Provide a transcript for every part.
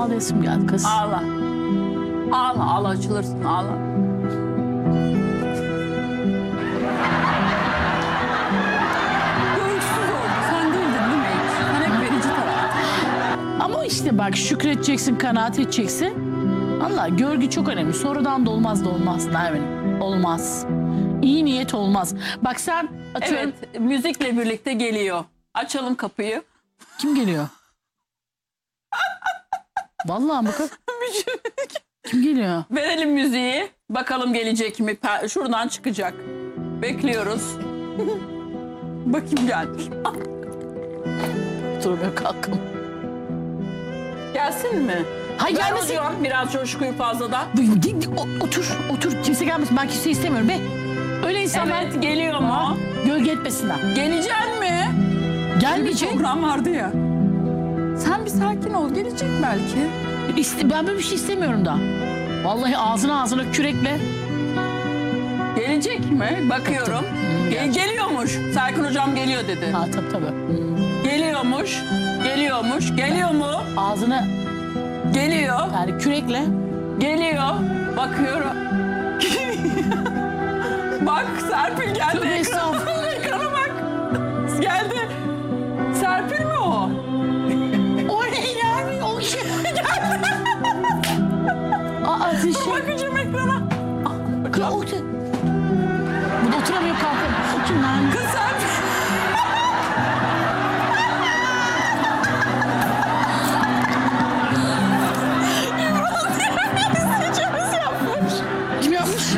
Ağlayasım geldi kız. Ağla. Ağla, ağla, açılırsın, ağla. Görgüsüz oldu. Sen değildin değil mi hiç? Sen hep verici taraf. Ama işte bak, şükredeceksin, kanaat edeceksin. Allah, görgü çok önemli. Sonradan da olmaz Nermin. Olmaz. İyi niyet olmaz. Bak sen atıyorum. Evet, müzikle birlikte geliyor. Açalım kapıyı. Kim geliyor? Vallahi bakın. Kim geliyor? Verelim müziği. Bakalım gelecek mi? Şuradan çıkacak. Bekliyoruz. Bakayım gelmiş. Durmuyor, kalkın. Gelsin mi? Hayır, Ver gelmesin. hocam biraz coşkuyu fazladan. Otur. Kimse gelmesin. Ben kimseyi istemiyorum be. Öyle insanlar Evet, geliyor mu? gölge etmesinler. Gelecek mi? Gelmeyecek. Program vardı ya. Sen bir sakin ol. Gelecek belki. Ben böyle bir şey istemiyorum da. Vallahi ağzına kürekle. Gelecek mi? Bakıyorum. Geliyormuş. Serkan hocam geliyor dedi. Ha tabii. Geliyormuş. Geliyor mu? Ağzına Geliyor. yani kürekle. Geliyor. Bakıyorum. Bak Serpil geldi. Tövbe estağfurullah. Ekrana bak. Geldi. Serpil mi o? O ne ya? O şey. Aa, teşekkür. Bakacağım ekrana. Bu da oturamıyor, kalkın. O kim lan? Kız Serpil. Kim yapmış?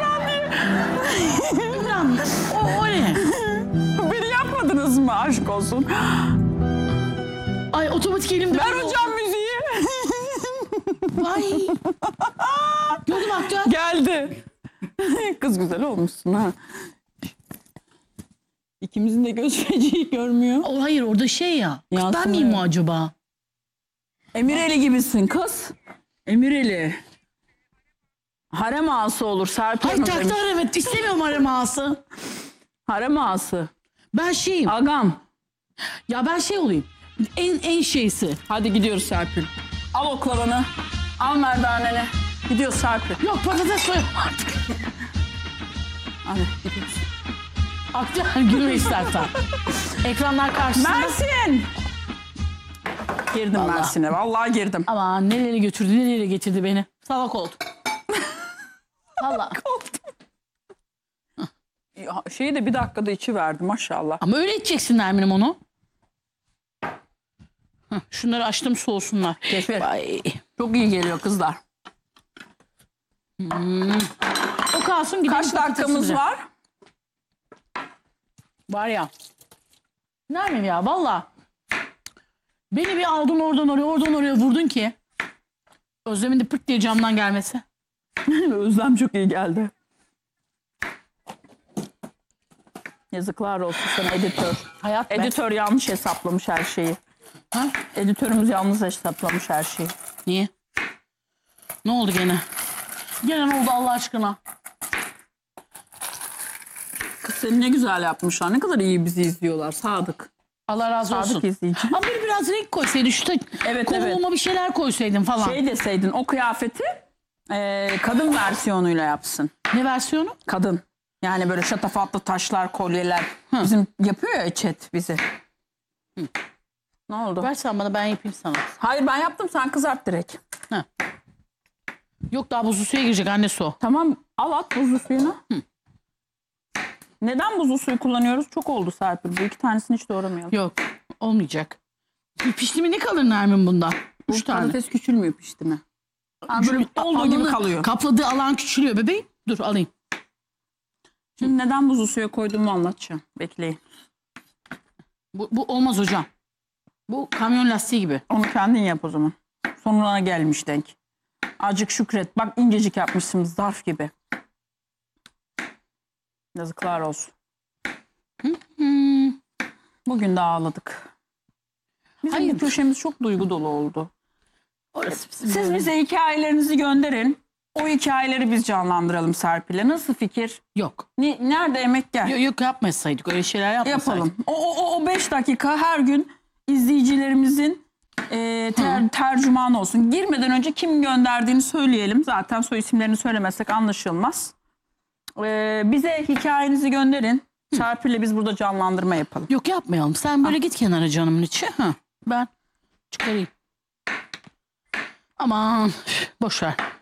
Ümran mı? O ne? Beni yapmadınız mı? Aşk olsun. Ay, otomatik elimde. Ver hocam müziği. Ay. Gördüm aktör. Geldi. Kız güzel olmuşsun ha. İkimizin de göz feciği görmüyor. O hayır, orada şey ya. Kız ben Yansımıyor. miyim o acaba? Emireli gibisin kız. Emireli. Harem ağası olur Serpil Ay Hanım taktı demiş. harem et. İstemiyorum harem ağası. Harem ağası. Ben şeyim. Agam. Ya ben şey olayım. En şeysi. Hadi gidiyoruz Serpil. Al oklavanı. Al merdaneni. Gidiyoruz Serpil. Yok, patates soy artık. Hadi gidiyoruz. Aktör gülme istersen. Ekranlar karşısında. Mersin. Girdim Vallahi. Mersin'e. Vallahi girdim. Aman nereye götürdü, nereye getirdi beni. Salak oldum. Valla. Ya, şeyi de bir dakikada içi verdi maşallah. Ama öyle içeceksin Nermin'im onu. Heh, şunları açtım, soğusunlar. Keşfet. Ay. Çok iyi geliyor kızlar. O kalsın, gidelim. Kaç dakikamız patatesimize. var? Var ya. Nermin ya, valla. Beni bir aldın oradan oraya vurdun ki. Özlem'in de pırt diye camdan gelmesi. Özlem çok iyi geldi. Yazıklar olsun sana editör. Hayat be. Editör yanlış hesaplamış her şeyi. Ha? Editörümüz yalnız hesaplamış her şeyi. Niye? Ne oldu gene? Gene ne oldu Allah aşkına? Kız seni ne güzel yapmışlar. Ne kadar iyi bizi izliyorlar. Sadık. Allah razı olsun. Sadık izleyici. Ama böyle biraz renk koysaydın, şu Evet, koluma bir şeyler koysaydın falan. Şey deseydin o kıyafeti kadın versiyonuyla yapsın. Ne versiyonu? Kadın. Yani böyle şatafatlı taşlar, kolyeler. Bizim yapıyor ya chat bizi. Ne oldu? Versen bana, ben yapayım sana. Hayır ben yaptım, sen kızart direkt. Ha. Yok, daha buzlu suya girecek annesi o. Tamam, al at buzlu suyunu. Neden buzlu suyu kullanıyoruz? Çok oldu Serpil. Bu iki tanesini hiç doğramayalım. Yok, olmayacak. Pişti mi ne kalır Nermin bundan? Bu 3 tane. patates küçülmüyor pişti mi? Ha, böyle olduğu gibi kalıyor. Kapladığı alan küçülüyor bebeğim. Dur alayım. Şimdi neden buzlu suya koyduğumu anlatacağım. Bekleyin. Bu olmaz hocam. Bu kamyon lastiği gibi. Onu kendin yap o zaman. Sonuna gelmiş denk. Azıcık şükret. Bak incecik yapmışsın zarf gibi. Yazıklar olsun. Bugün de ağladık. Bizim Hayır. bu köşemiz çok duygu dolu oldu. Orası bizim Siz böyle. bize hikayelerinizi gönderin. O hikayeleri biz canlandıralım Serpil'e. Nasıl fikir? Yok. Nerede emek gel? Yok yapmasaydık, öyle şeyler yapmasaydık. Yapalım. O 5 dakika her gün izleyicilerimizin tercüman olsun. Girmeden önce kim gönderdiğini söyleyelim. Zaten soy isimlerini söylemezsek anlaşılmaz. Bize hikayenizi gönderin. Serpil'le biz burada canlandırma yapalım. Yok yapmayalım. Sen böyle git kenara canımın içi. Ben çıkarayım. Aman boş ver.